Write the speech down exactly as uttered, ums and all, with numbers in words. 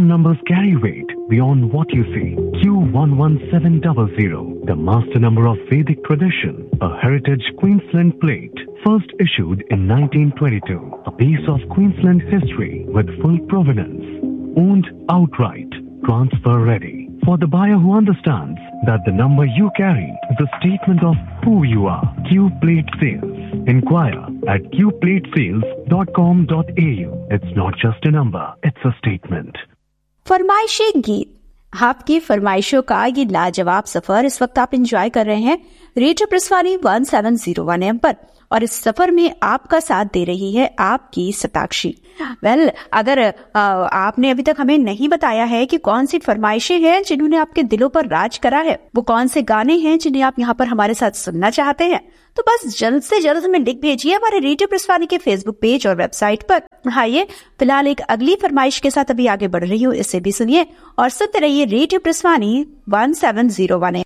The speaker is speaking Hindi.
Some numbers carry weight beyond what you see. Q one one seven zero zero, the master number of Vedic tradition, a heritage Queensland plate, first issued in nineteen twenty-two. A piece of Queensland history with full provenance, owned outright, transfer ready. For the buyer who understands that the number you carry is a statement of who you are. Q Plate Sales. Inquire at q plate sales dot com dot a u. It's not just a number, it's a statement. फरमाइशी गीत, आपकी फरमाइशों का ये लाजवाब सफर इस वक्त आप एंजॉय कर रहे हैं radio प्रसवानी one seven zero one M पर, और इस सफर में आपका साथ दे रही है आपकी सताक्षी। वेल well, अगर आ, आपने अभी तक हमें नहीं बताया है कि कौन सी फरमाइशें हैं जिन्होंने आपके दिलों पर राज करा है, वो कौन से गाने हैं जिन्हें आप यहाँ पर हमारे साथ सुनना चाहते हैं, तो बस जल्द से जल्द हमें लिख भेजिए हमारे रेडियो प्रसवानी के फेसबुक पेज और वेबसाइट पर। आइए फिलहाल एक अगली फरमाइश के साथ अभी आगे बढ़ रही हूँ, इसे भी सुनिए और सुनते रहिए radio प्रसवानी one seven zero one